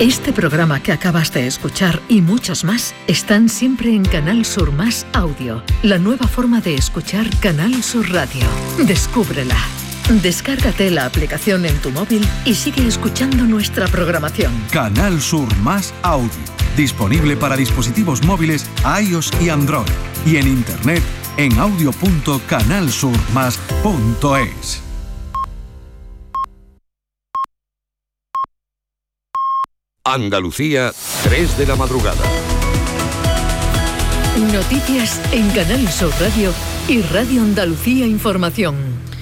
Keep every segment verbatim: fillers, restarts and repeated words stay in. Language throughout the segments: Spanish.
Este programa que acabas de escuchar y muchos más están siempre en Canal Sur Más Audio, la nueva forma de escuchar Canal Sur Radio. Descúbrela. Descárgate la aplicación en tu móvil y sigue escuchando nuestra programación. Canal Sur Más Audio, disponible para dispositivos móviles iOS y Android, y en internet en audio punto canal sur más punto es. Andalucía, tres de la madrugada. Noticias en Canal Sur Radio y Radio Andalucía Información.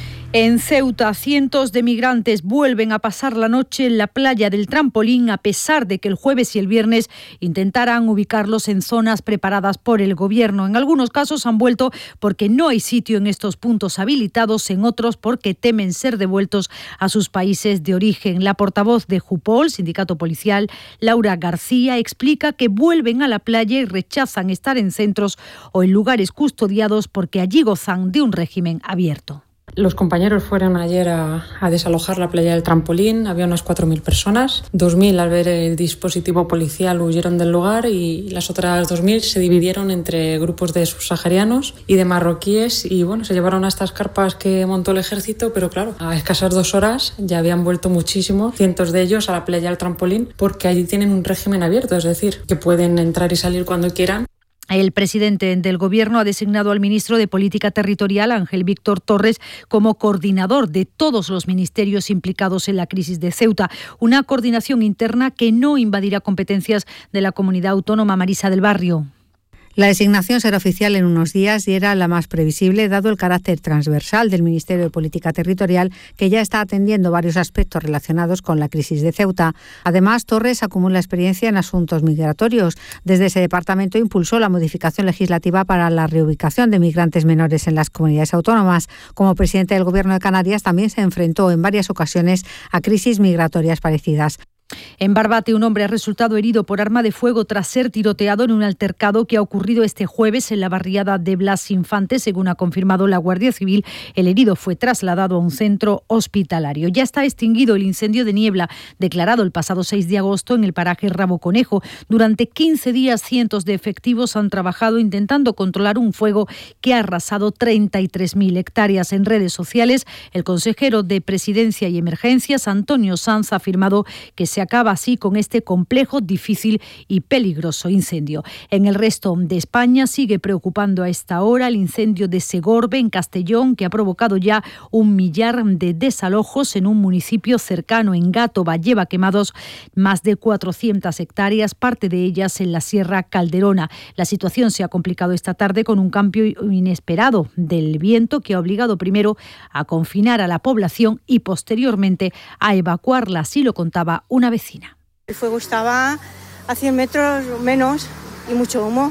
En Ceuta, cientos de migrantes vuelven a pasar la noche en la playa del Trampolín, a pesar de que el jueves y el viernes intentaran ubicarlos en zonas preparadas por el gobierno. En algunos casos han vuelto porque no hay sitio en estos puntos habilitados, en otros porque temen ser devueltos a sus países de origen. La portavoz de Jupol, sindicato policial, Laura García, explica que vuelven a la playa y rechazan estar en centros o en lugares custodiados porque allí gozan de un régimen abierto. Los compañeros fueron ayer a, a desalojar la playa del Trampolín. Había unas cuatro mil personas. dos mil al ver el dispositivo policial huyeron del lugar y las otras dos mil se dividieron entre grupos de subsaharianos y de marroquíes y bueno, se llevaron a estas carpas que montó el ejército, pero claro, a escasas dos horas ya habían vuelto muchísimos, cientos de ellos, a la playa del Trampolín porque allí tienen un régimen abierto, es decir, que pueden entrar y salir cuando quieran. El presidente del Gobierno ha designado al ministro de Política Territorial, Ángel Víctor Torres, como coordinador de todos los ministerios implicados en la crisis de Ceuta. Una coordinación interna que no invadirá competencias de la comunidad autónoma. Marisa del Barrio. La designación será oficial en unos días y era la más previsible, dado el carácter transversal del Ministerio de Política Territorial, que ya está atendiendo varios aspectos relacionados con la crisis de Ceuta. Además, Torres acumula experiencia en asuntos migratorios. Desde ese departamento impulsó la modificación legislativa para la reubicación de migrantes menores en las comunidades autónomas. Como presidente del Gobierno de Canarias, también se enfrentó en varias ocasiones a crisis migratorias parecidas. En Barbate, un hombre ha resultado herido por arma de fuego tras ser tiroteado en un altercado que ha ocurrido este jueves en la barriada de Blas Infante. Según ha confirmado la Guardia Civil, el herido fue trasladado a un centro hospitalario. Ya está extinguido el incendio de niebla declarado el pasado seis de agosto en el paraje Rabo Conejo. Durante quince días, cientos de efectivos han trabajado intentando controlar un fuego que ha arrasado treinta y tres mil hectáreas. En redes sociales, el consejero de Presidencia y Emergencias, Antonio Sanz, ha afirmado que se Se acaba así con este complejo, difícil y peligroso incendio. En el resto de España sigue preocupando a esta hora el incendio de Segorbe, en Castellón, que ha provocado ya un millar de desalojos en un municipio cercano. En Gátova lleva quemados más de cuatrocientas hectáreas, parte de ellas en la Sierra Calderona. La situación se ha complicado esta tarde con un cambio inesperado del viento que ha obligado primero a confinar a la población y posteriormente a evacuarla. Así lo contaba una vecina. El fuego estaba a cien metros menos y mucho humo,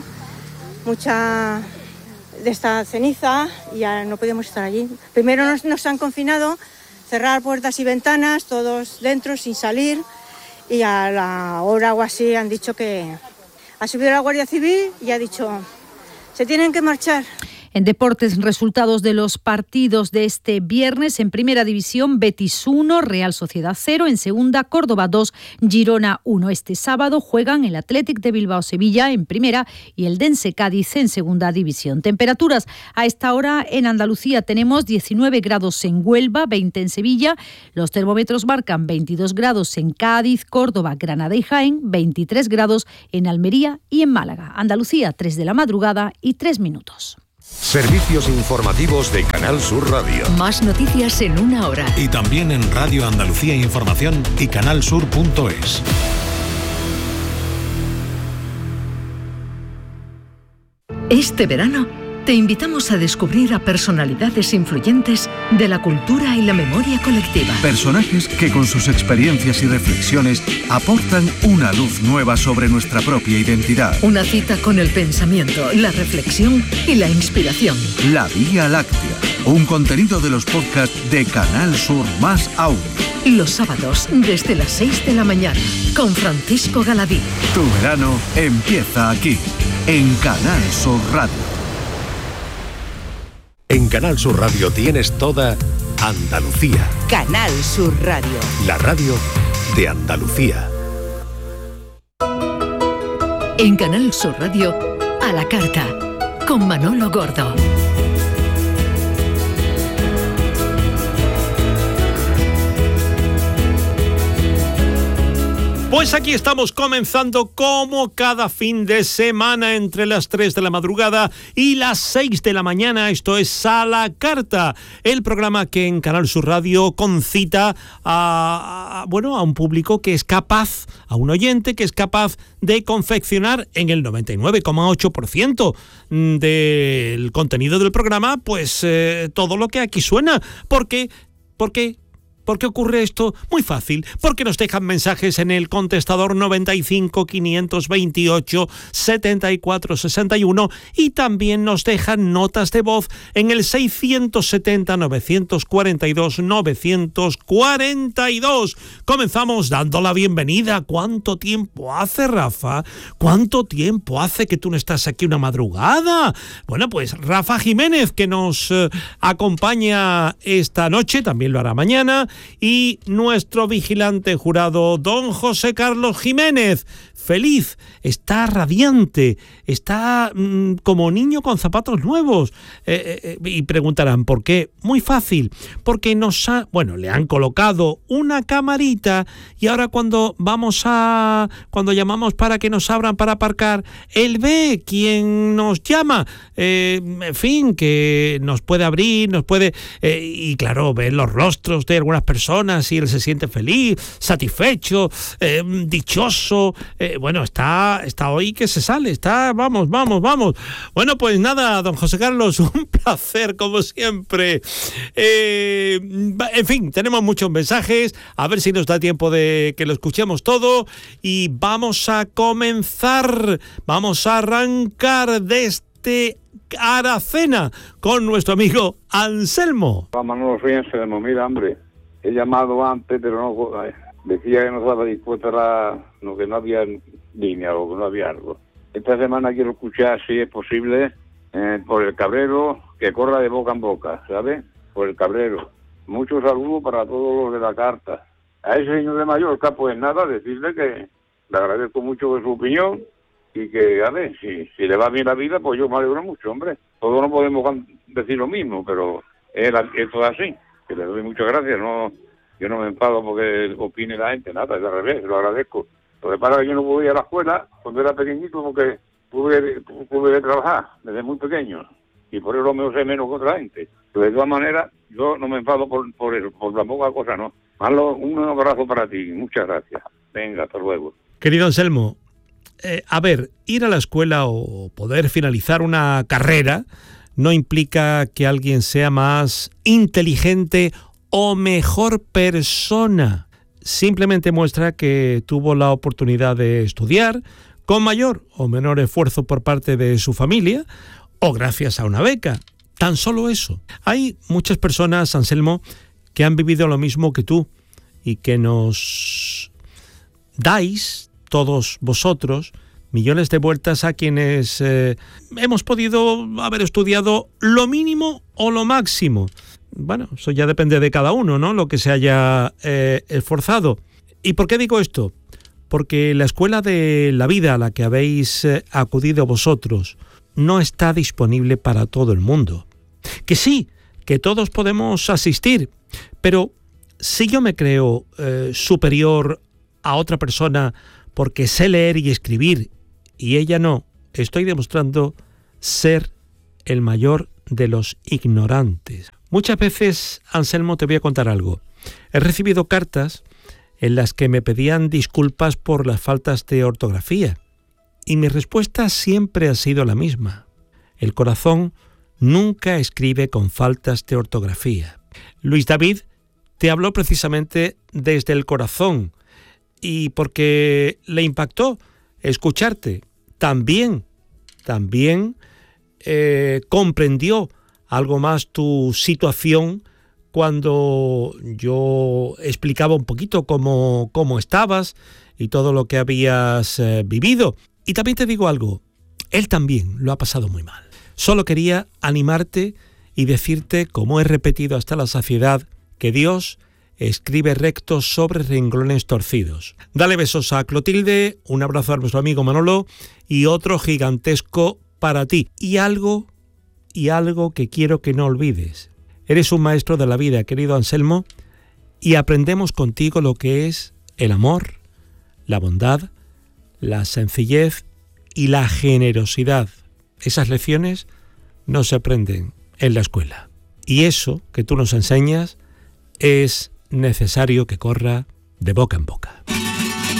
mucha de esta ceniza y ya no podíamos estar allí. Primero nos, nos han confinado, cerrar puertas y ventanas, todos dentro sin salir y a la hora o así han dicho que ha subido la Guardia Civil y ha dicho se tienen que marchar. En deportes, resultados de los partidos de este viernes. En primera división, Betis uno, Real Sociedad cero. En segunda, Córdoba dos, Girona uno. Este sábado juegan el Athletic de Bilbao-Sevilla en primera y el Dense Cádiz en segunda división. Temperaturas a esta hora en Andalucía tenemos diecinueve grados en Huelva, veinte en Sevilla. Los termómetros marcan veintidós grados en Cádiz, Córdoba, Granada y Jaén, veintitrés grados en Almería y en Málaga. Andalucía, tres de la madrugada y tres minutos. Servicios informativos de Canal Sur Radio. Más noticias en una hora. Y también en Radio Andalucía Información y canal sur punto es. Este verano te invitamos a descubrir a personalidades influyentes de la cultura y la memoria colectiva. Personajes que con sus experiencias y reflexiones aportan una luz nueva sobre nuestra propia identidad. Una cita con el pensamiento, la reflexión y la inspiración. La Vía Láctea, un contenido de los podcasts de Canal Sur Más Audio. Los sábados desde las seis de la mañana con Francisco Galadí. Tu verano empieza aquí, en Canal Sur Radio. En Canal Sur Radio tienes toda Andalucía. Canal Sur Radio. La radio de Andalucía. En Canal Sur Radio, A la Carta, con Manolo Gordo. Pues aquí estamos comenzando como cada fin de semana entre las tres de la madrugada y las seis de la mañana. Esto es A la Carta, el programa que en Canal Sur Radio concita a, a, bueno, a un público que es capaz, a un oyente que es capaz de confeccionar en el noventa y nueve coma ocho por ciento del contenido del programa, pues eh, todo lo que aquí suena. ¿Por qué? ¿Por qué? ¿Por qué ocurre esto? Muy fácil, porque nos dejan mensajes en el contestador noventa y cinco, quinientos veintiocho, setenta y cuatro, sesenta y uno y también nos dejan notas de voz en el seiscientos setenta, novecientos cuarenta y dos, novecientos cuarenta y dos. Comenzamos dando la bienvenida. ¿Cuánto tiempo hace, Rafa? ¿Cuánto tiempo hace que tú no estás aquí una madrugada? Bueno, pues Rafa Jiménez, que nos eh, acompaña esta noche, también lo hará mañana, y nuestro vigilante jurado, don José Carlos Jiménez. Feliz, está radiante, está mmm, como niño con zapatos nuevos. Eh, eh, y preguntarán, ¿por qué? Muy fácil, porque nos ha, bueno, le han colocado una camarita y ahora cuando vamos a, cuando llamamos para que nos abran para aparcar, él ve quién nos llama. Eh, en fin, que nos puede abrir, nos puede, eh, y claro, ver los rostros de algunas personas y él se siente feliz, satisfecho, eh, dichoso. Eh, bueno, está, está hoy que se sale, está, vamos, vamos, vamos. Bueno, pues nada, don José Carlos, un placer como siempre. Eh, en fin, tenemos muchos mensajes, a ver si nos da tiempo de que lo escuchemos todo y vamos a comenzar, vamos a arrancar desde Aracena con nuestro amigo Anselmo. Manolo, soy Anselmo, mira, hombre, he llamado antes, pero no, decía que no estaba dispuesta a la, no, que no había línea o que no había algo. Esta semana quiero escuchar, si es posible, eh, por el Cabrero, que corra de boca en boca, ¿sabes? Por el Cabrero. Muchos saludos para todos los de la carta. A ese señor de Mallorca, pues nada, decirle que le agradezco mucho su opinión y que, a ver, si, si le va bien la vida, pues yo me alegro mucho, hombre. Todos no podemos decir lo mismo, pero es, esto es así, que le doy muchas gracias, no... Yo no me enfado porque opine la gente, nada, es al revés, lo agradezco. Lo que pasa es que yo no pude ir a la escuela cuando era pequeñito porque pude, pude trabajar desde muy pequeño y por eso me sé menos que otra gente. Pero de todas maneras, yo no me enfado por, por eso, por la poca cosa, no. Marlo, un abrazo para ti, muchas gracias. Venga, hasta luego. Querido Anselmo, eh, a ver, ir a la escuela o poder finalizar una carrera no implica que alguien sea más inteligente o mejor persona. Simplemente muestra que tuvo la oportunidad de estudiar con mayor o menor esfuerzo por parte de su familia o gracias a una beca. Tan solo eso. Hay muchas personas, Anselmo, que han vivido lo mismo que tú y que nos dais, todos vosotros, millones de vueltas a quienes eh, hemos podido haber estudiado lo mínimo o lo máximo. Bueno, eso ya depende de cada uno, ¿no? Lo que se haya eh, esforzado. ¿Y por qué digo esto? Porque la escuela de la vida a la que habéis eh, acudido vosotros no está disponible para todo el mundo. Que sí, que todos podemos asistir, pero si yo me creo eh, superior a otra persona porque sé leer y escribir y ella no, estoy demostrando ser el mayor de los ignorantes. Muchas veces, Anselmo, te voy a contar algo. He recibido cartas en las que me pedían disculpas por las faltas de ortografía y mi respuesta siempre ha sido la misma. El corazón nunca escribe con faltas de ortografía. Luis David te habló precisamente desde el corazón y porque le impactó escucharte. También, también eh, comprendió algo más tu situación cuando yo explicaba un poquito cómo, cómo estabas y todo lo que habías eh, vivido. Y también te digo algo, él también lo ha pasado muy mal. Solo quería animarte y decirte, como he repetido hasta la saciedad, que Dios escribe recto sobre renglones torcidos. Dale besos a Clotilde, un abrazo a nuestro amigo Manolo y otro gigantesco para ti. Y algo, y algo que quiero que no olvides. Eres un maestro de la vida, querido Anselmo, y aprendemos contigo lo que es el amor, la bondad, la sencillez y la generosidad. Esas lecciones no se aprenden en la escuela. Y eso que tú nos enseñas es necesario que corra de boca en boca.